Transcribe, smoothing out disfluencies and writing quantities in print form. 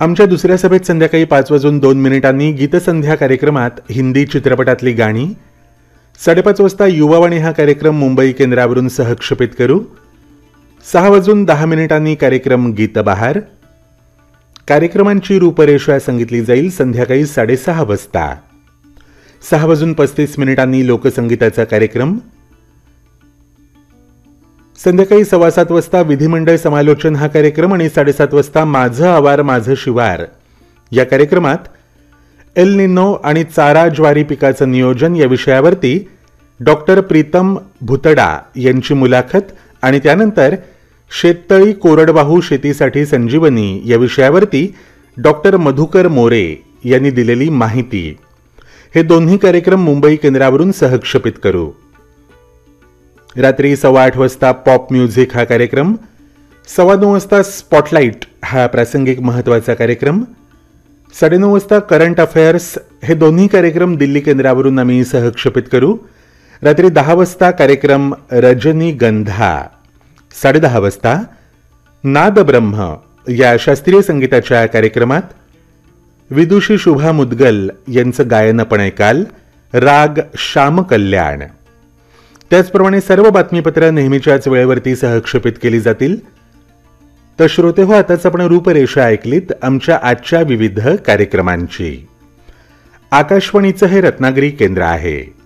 आमच्या दुसऱ्या सभेत संध्याकाळी 5:02 गीतसंध्या कार्यक्रमात हिंदी चित्रपटातली गाणी, 5:30 वाजता युवावाणी हा कार्यक्रम मुंबई केंद्रावरून सहक्षेपित करू. 6:10 कार्यक्रम गीतबहार. कार्यक्रमांची रूपरेषा सांगितली जाईल संध्याकाळी 6:30 वाजता. 6:35 लोकसंगीताचा कार्यक्रम. संध्याकाळी 7:15 वाजता विधिमंडळ समालोचन हा कार्यक्रम आणि 7:30 वाजता माझं आवार माझं शिवार या कार्यक्रमात एल निनो आणि चारा ज्वारी पिकाचं नियोजन या विषयावरती डॉक्टर प्रीतम भुतडा यांची मुलाखत आणि त्यानंतर शेततळी कोरडवाहू शेतीसाठी संजीवनी या विषयावरती डॉक्टर मधुकर मोरे यांनी दिलेली माहिती. हे दोन्ही कार्यक्रम मुंबई केंद्रावरून सहक्षेपित करू. रात्री 8:15 वाजता पॉप म्युझिक हा कार्यक्रम. 9:15 वाजता स्पॉटलाइट हा प्रासंगिक महत्वाचा कार्यक्रम. 9:30 वाजता करंट अफेअर्स हे दोन्ही कार्यक्रम दिल्ली केंद्रावरून आम्ही सहक्षेपित करू. रात्री 10 वाजता कार्यक्रम रजनीगंधा. 10:30 वाजता नाद ब्रह्म या शास्त्रीय संगीताच्या कार्यक्रमात विदुषी शुभा मुद्गल यांचं गायन आपण ऐकाल, राग श्याम कल्याण. त्याचप्रमाणे सर्व बातमीपत्र नेहमीच्याच वेळेवरती सहक्षेपित केली जातील. तर श्रोते हो, आताच आपण रूपरेषा ऐकलीत आमच्या आजच्या विविध कार्यक्रमांची. आकाशवाणीचं हे रत्नागिरी केंद्र आहे.